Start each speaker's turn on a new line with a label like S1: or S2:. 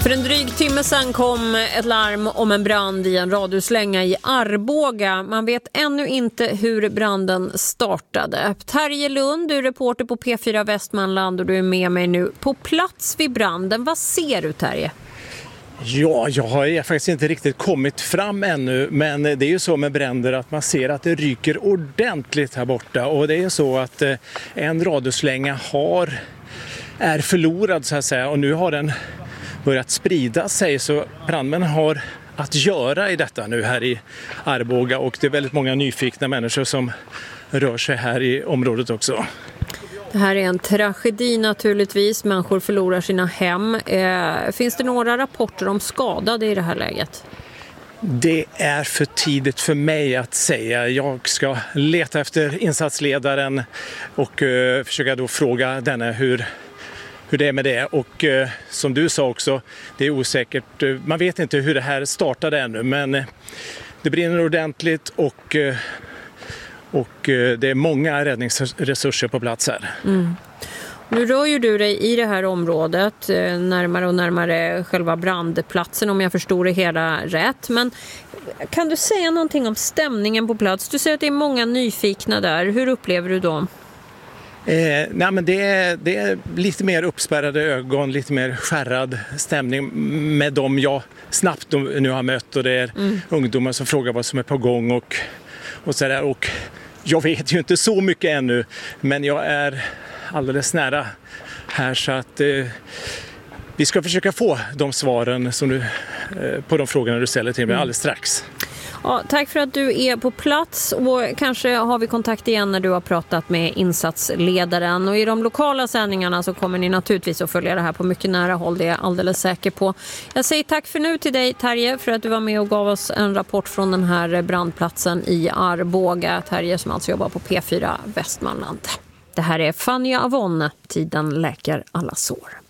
S1: För en dryg timme sedan kom ett larm om en brand i en radhuslänga i Arboga. Man vet ännu inte hur branden startade. Terje Lund, du är reporter på P4 Västmanland och du är med mig nu på plats vid branden. Vad ser du, Terje?
S2: Ja, jag har faktiskt inte riktigt kommit fram ännu, men det är ju så med bränder att man ser att det ryker ordentligt här borta. Och det är så att en radhuslänga är förlorad så att säga, och nu har den börjat sprida sig, så brandmännen har att göra i detta nu här i Arboga, och det är väldigt många nyfikna människor som rör sig här i området också.
S1: Det här är en tragedi naturligtvis, människor förlorar sina hem. Finns det några rapporter om skadade i det här läget?
S2: Det är för tidigt för mig att säga. Jag ska leta efter insatsledaren och försöka då fråga denne hur det är med det. Och som du sa också, det är osäkert. Man vet inte hur det här startade ännu, men det brinner ordentligt och det är många räddningsresurser på plats här. Mm.
S1: Nu rör ju du dig i det här området, närmare och närmare själva brandplatsen om jag förstår det hela rätt. Men kan du säga någonting om stämningen på plats? Du säger att det är många nyfikna där. Hur upplever du dem?
S2: Nej, men det är lite mer uppspärrade ögon, lite mer skärrad stämning med dem jag snabbt nu har mött, och det är ungdomar som frågar vad som är på gång och sådär. Och jag vet ju inte så mycket ännu, men jag är alldeles nära här, så att vi ska försöka få de svaren som du, på de frågorna du ställer till mig alldeles strax.
S1: Ja, tack för att du är på plats, och kanske har vi kontakt igen när du har pratat med insatsledaren. Och i de lokala sändningarna så kommer ni naturligtvis att följa det här på mycket nära håll, det är jag alldeles säker på. Jag säger tack för nu till dig, Terje, för att du var med och gav oss en rapport från den här brandplatsen i Arboga. Terje som alltså jobbar på P4 Västmanland. Det här är Fania Avon, tiden läker alla sår.